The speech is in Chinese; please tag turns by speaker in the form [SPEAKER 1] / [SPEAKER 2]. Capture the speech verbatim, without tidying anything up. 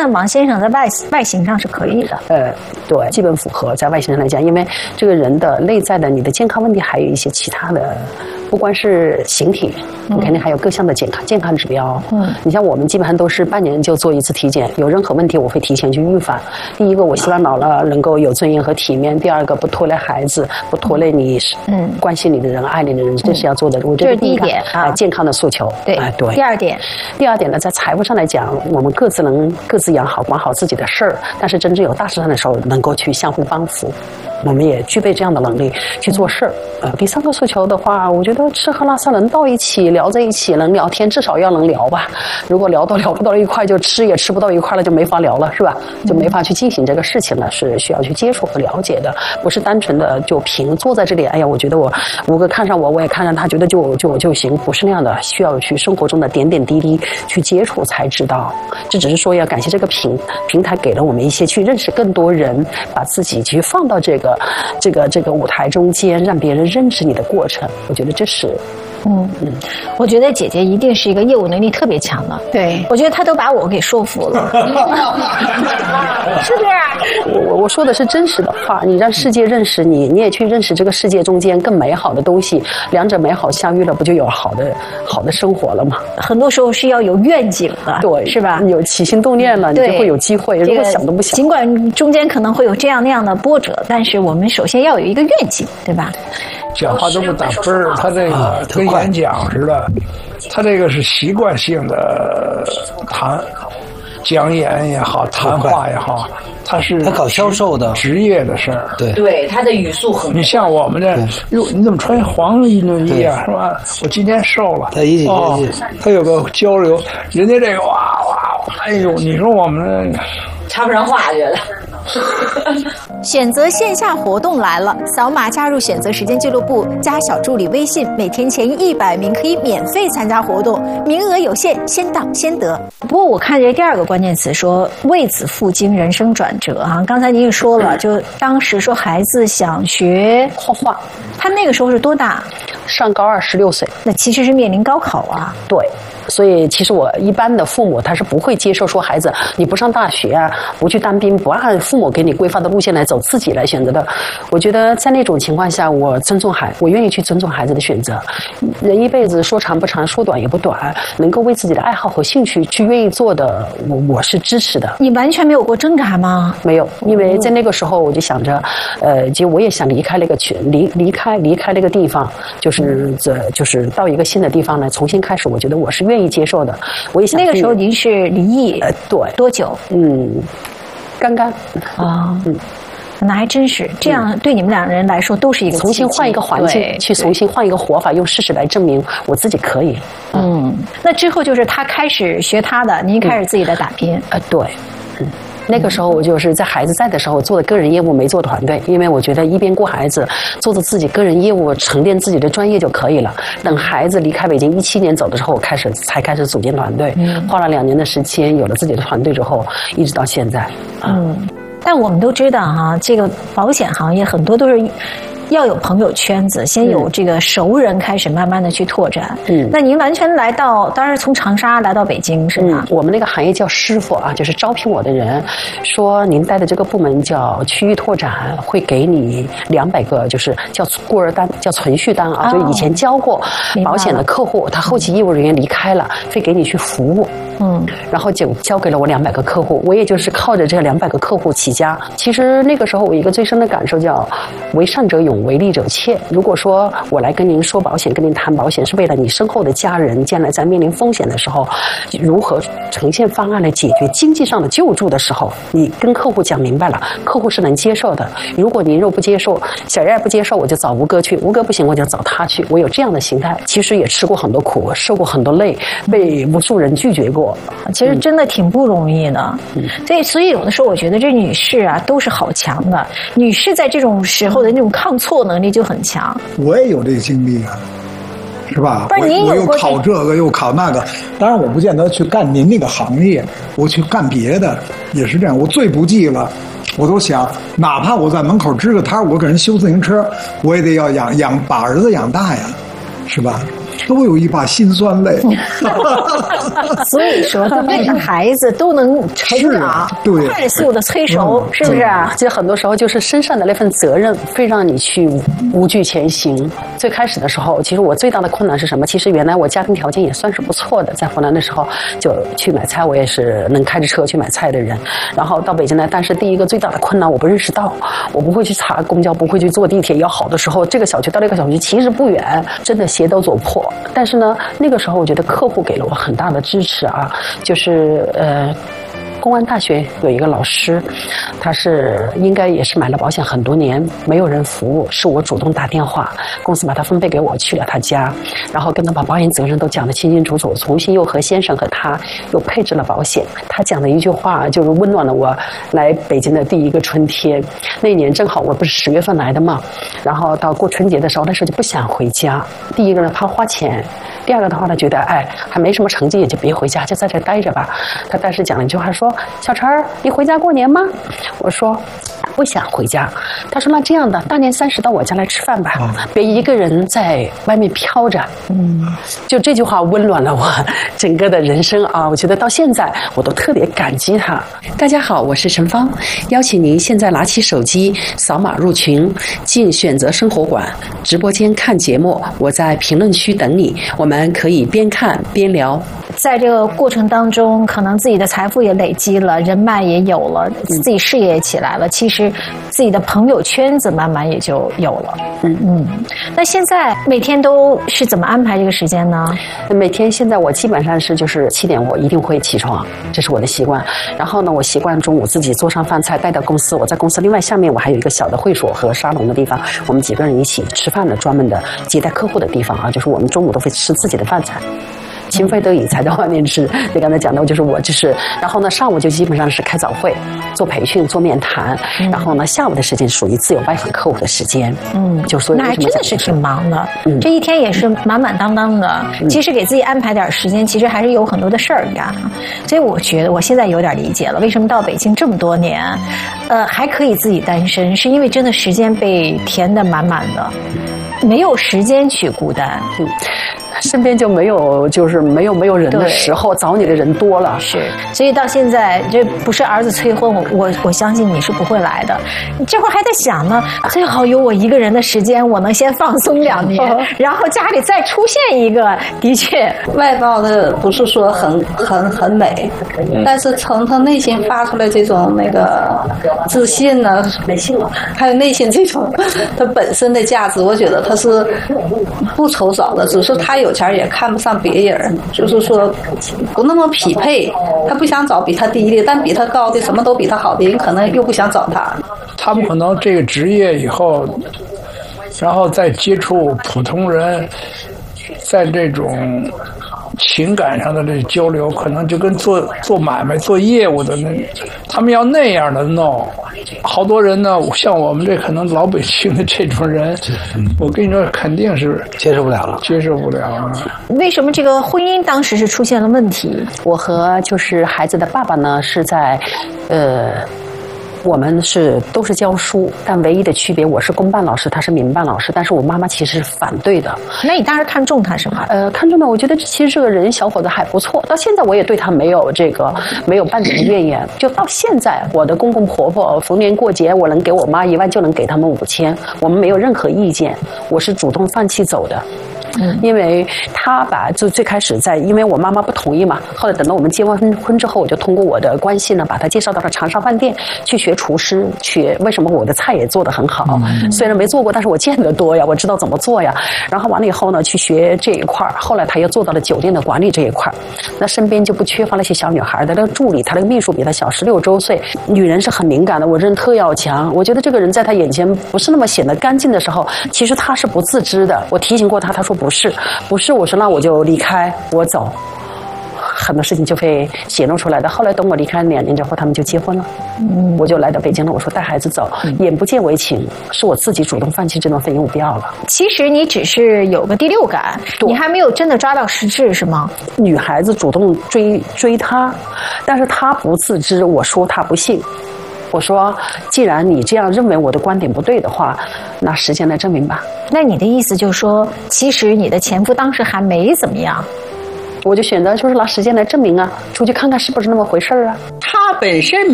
[SPEAKER 1] 在王先生在外外形上是可以的。
[SPEAKER 2] 呃，对，基本符合在外形上来讲，因为这个人的内在的你的健康问题，还有一些其他的，不光是形体，你肯定还有各项的健康健康指标。嗯，你像我们基本上都是半年就做一次体检，有任何问题我会提前去预防。第一个，我希望老了能够有尊严和体面；第二个，不拖累孩子，不拖累你嗯关心你的人、爱你的人，这是要做的。我觉得
[SPEAKER 1] 这是第一点啊，
[SPEAKER 2] 健康的诉求。
[SPEAKER 1] 对，对。第二点，
[SPEAKER 2] 第二点呢，在财务上来讲，我们各自能各自养好、管好自己的事儿，但是真正有大事上的时候，能够去相互帮扶。我们也具备这样的能力去做事儿。呃，第三个诉求的话，我觉得吃喝拉撒能到一起，聊在一起，能聊天，至少要能聊吧。如果聊都聊不到一块，就吃也吃不到一块了，就没法聊了，是吧？就没法去进行这个事情了，是需要去接触和了解的，不是单纯的就凭坐在这里。哎呀，我觉得我吴哥看上我，我也看上他，觉得就就就行，不是那样的，需要去生活中的点点滴滴去接触才知道。这只是说要感谢这个平平台给了我们一些去认识更多人，把自己去放到这个。这个这个舞台中间，让别人认识你的过程，我觉得这是，
[SPEAKER 1] 嗯嗯，我觉得姐姐一定是一个业务能力特别强的。对，我觉得她都把我给说服了，是不是？
[SPEAKER 2] 我我说的是真实的话，你让世界认识你，你也去认识这个世界中间更美好的东西，两者美好相遇了，不就有好的好的生活了吗？
[SPEAKER 1] 很多时候是要有愿景的，
[SPEAKER 2] 对，
[SPEAKER 1] 是吧？
[SPEAKER 2] 有起心动念了，你就会有机会。如果想都不想，
[SPEAKER 1] 尽管中间可能会有这样那样的波折，但是我们首先要有一个愿景，对吧？
[SPEAKER 3] 讲话都不打奔儿，他这个跟演讲似的，他这个是习惯性的谈讲演也好，谈话也好，他是
[SPEAKER 4] 他搞销售的
[SPEAKER 3] 职业的事儿。
[SPEAKER 4] 对
[SPEAKER 5] 对，他的语速很。
[SPEAKER 3] 你像我们这，哟，你怎么穿黄运动衣啊？是吧？我今天瘦了。
[SPEAKER 4] 他一
[SPEAKER 3] 哦，他有个交流，人家这个哇哇，哎呦，你说我们
[SPEAKER 5] 插不上话，觉得。
[SPEAKER 6] 选择线下活动来了，扫码加入选择时间俱乐部，加小助理微信，每天前一百名可以免费参加活动，名额有限，先到先得。
[SPEAKER 1] 不过我看这第二个关键词说为子赴京，人生转折哈、啊。刚才您也说了，就当时说孩子想学画画，他那个时候是多大？
[SPEAKER 2] 上高二，十六岁。
[SPEAKER 1] 那其实是面临高考啊。
[SPEAKER 2] 对。所以其实我一般的父母他是不会接受说孩子你不上大学啊，不去当兵，不按父母给你规范的路线来走，自己来选择的。我觉得在那种情况下，我尊重孩，我愿意去尊重孩子的选择。人一辈子说长不长，说短也不短，能够为自己的爱好和兴趣去愿意做的，我我是支持的。
[SPEAKER 1] 你完全没有过挣扎吗？
[SPEAKER 2] 没有，因为在那个时候我就想着，呃，其实我也想离开那个群，离离开离开那个地方，就是这就是到一个新的地方来重新开始。我觉得我是愿意接受的，我也想。
[SPEAKER 1] 那个时候您是离异，
[SPEAKER 2] 呃，对，
[SPEAKER 1] 多久？
[SPEAKER 2] 嗯，刚刚
[SPEAKER 1] 啊，嗯，那还真是这样，对你们两人来说都是一个
[SPEAKER 2] 重新换一个环境，去重新换一个活法，用事实来证明我自己可以。
[SPEAKER 1] 嗯，那之后就是他开始学他的，您开始自己的打拼。
[SPEAKER 2] 呃，对，嗯。那个时候我就是在孩子在的时候做的个人业务，没做团队，因为我觉得一边顾孩子，做着自己个人业务，沉淀自己的专业就可以了。等孩子离开北京一七年走的时候，我开始才开始组建团队，花了两年的时间，有了自己的团队之后，一直到现在。
[SPEAKER 1] 嗯，但我们都知道哈，这个保险行业很多都是。要有朋友圈子，先有这个熟人开始慢慢的去拓展。嗯，那您完全来到，当然从长沙来到北京是吗？
[SPEAKER 2] 嗯，我们那个行业叫师傅啊，就是招聘我的人说，您带的这个部门叫区域拓展，会给你两百个，就是叫孤儿单，叫存续单啊，哦、就以前交过保险的客户，他后期业务人员离开了，会给你去服务。嗯，然后就交给了我两百个客户，我也就是靠着这两百个客户起家。其实那个时候我一个最深的感受叫为善者勇，为利者切。如果说我来跟您说保险，跟您谈保险，是为了你身后的家人将来在面临风险的时候，如何呈现方案来解决经济上的救助的时候，你跟客户讲明白了，客户是能接受的。如果您若不接受，小燕不接受，我就找吴哥去，吴哥不行我就找他去。我有这样的心态，其实也吃过很多苦，受过很多累，被无数人拒绝过。
[SPEAKER 1] 其实真的挺不容易的，嗯、所以所以有的时候我觉得这女士啊都是好强的，女士在这种时候的那种抗挫能力就很强。
[SPEAKER 7] 我也有这个经历啊，是吧？
[SPEAKER 1] 不是您有
[SPEAKER 7] 我又考这个又考那个，当然我不见得去干您那个行业，我去干别的也是这样。我最不济了，我都想，哪怕我在门口支个摊，我给人修自行车，我也得要养养把儿子养大呀，是吧？ 都有一把辛酸泪。
[SPEAKER 1] 所以说，每个孩子都能成长，
[SPEAKER 7] 对，
[SPEAKER 1] 快速的催熟，嗯、是不是啊？
[SPEAKER 2] 其实很多时候就是身上的那份责任，会让你去无惧前行。最开始的时候，其实我最大的困难是什么？其实原来我家庭条件也算是不错的，在湖南的时候就去买菜，我也是能开着车去买菜的人。然后到北京来，但是第一个最大的困难，我不认识道，我不会去查公交，不会去坐地铁。要好的时候，这个小区到那个小区其实不远，真的鞋都走破。但是呢，那个时候我觉得客户给了我很大的支持啊，就是呃。公安大学有一个老师，他是应该也是买了保险很多年，没有人服务，是我主动打电话，公司把他分配给我，去了他家，然后跟他把保险责任都讲得清清楚楚，重新又和先生和他又配置了保险。他讲的一句话就是温暖了我来北京的第一个春天。那一年正好我不是十月份来的嘛，然后到过春节的时候，那时候就不想回家。第一个呢怕花钱，第二个的话呢觉得哎还没什么成绩也就别回家，就在这待着吧。他当时讲了一句话说，小陈儿，你回家过年吗？我说不想回家。他说那这样的，大年三十到我家来吃饭吧，嗯、别一个人在外面飘着。嗯，就这句话温暖了我整个的人生啊！我觉得到现在我都特别感激他。大家好，我是陈芳，邀请您现在拿起手机扫码入群，进选择生活馆直播间看节目，我在评论区等你，我们可以边看边聊。
[SPEAKER 1] 在这个过程当中，可能自己的财富也累积了，人脉也有了，自己事业也起来了，其实自己的朋友圈子慢慢也就有了。嗯嗯。那现在每天都是怎么安排这个时间呢？
[SPEAKER 2] 每天现在我基本上是就是七点我一定会起床，这是我的习惯。然后呢，我习惯中午自己做上饭菜带到公司，我在公司另外下面我还有一个小的会所和沙龙的地方，我们几个人一起吃饭的专门的接待客户的地方啊，就是我们中午都会吃自己的饭菜。情非得已才到外面吃。你刚才讲到，就是我就是，然后呢，上午就基本上是开早会、做培训、做面谈，嗯、然后呢，下午的时间属于自由拜访客户的时间。嗯，就所以
[SPEAKER 1] 那还真的是挺忙的，嗯、这一天也是满满当当的。嗯、其实给自己安排点时间，其实还是有很多的事儿干。所以我觉得我现在有点理解了，为什么到北京这么多年，呃，还可以自己单身，是因为真的时间被填得满满的，没有时间去孤单。嗯。
[SPEAKER 2] 身边就没有就是没有没有人的时候，找你的人多了。
[SPEAKER 1] 是，所以到现在这不是儿子催婚，我我我相信你是不会来的。你这会儿还在想呢，最好有我一个人的时间，我能先放松两年，然后家里再出现一个。的确，
[SPEAKER 4] 外貌的不是说很很很美，但是从他内心发出来这种那个自信呢，
[SPEAKER 2] 内心了，
[SPEAKER 4] 还有内心这种他本身的价值，我觉得他是不愁找的，只是他有。有钱也看不上别人，就是说不那么匹配，他不想找比他低的，但比他高的什么都比他好的人，可能又不想找他。
[SPEAKER 3] 他们可能这个职业以后，然后再接触普通人，在这种情感上的这交流，可能就跟做做买卖、做业务的那，他们要那样的弄。好多人呢，像我们这可能老北京的这种人，我跟你说，肯定是
[SPEAKER 8] 接受不了了，
[SPEAKER 3] 接受不了了。
[SPEAKER 1] 为什么这个婚姻当时是出现了问题？
[SPEAKER 2] 我和就是孩子的爸爸呢，是在，呃。我们是都是教书，但唯一的区别，我是公办老师，他是民办老师，但是我妈妈其实是反对的。
[SPEAKER 1] 那你当时看中他什么？
[SPEAKER 2] 呃，看中的，我觉得其实这个人小伙子还不错，到现在我也对他没有这个没有半点的怨言。就到现在，我的公公婆婆逢年过节，我能给我妈一万，就能给他们五千，我们没有任何意见，我是主动放弃走的。嗯，因为他把就最开始在，因为我妈妈不同意嘛，后来等到我们结完婚之后，我就通过我的关系呢，把他介绍到了长沙饭店去学厨师，学为什么我的菜也做得很好，嗯、虽然没做过，但是我见得多呀，我知道怎么做呀。然后完了以后呢，去学这一块，后来他又做到了酒店的管理这一块，那身边就不缺乏那些小女孩的那个助理，他那个秘书比他小十六周岁，女人是很敏感的，我这人特要强，我觉得这个人在他眼前不是那么显得干净的时候，其实他是不自知的。我提醒过他，他说不。不是，不是，我说那我就离开，我走，很多事情就会显露出来的。后来等我离开两年之后，他们就结婚了，嗯，我就来到北京了。我说带孩子走，嗯、眼不见为情，是我自己主动放弃这段婚姻，我不要了。
[SPEAKER 1] 其实你只是有个第六感，你还没有真的抓到实质，是吗？
[SPEAKER 2] 女孩子主动追追他，但是他不自知，我说他不信。 我说，既然你这样认为我的观点不对的话，那时间来证明吧。
[SPEAKER 1] 那你的意思就是说，其实你的前夫当时还没怎么样？
[SPEAKER 2] 我就选择就是拿时间来证明啊，出去看看是不是那么回事儿啊。
[SPEAKER 8] 他本身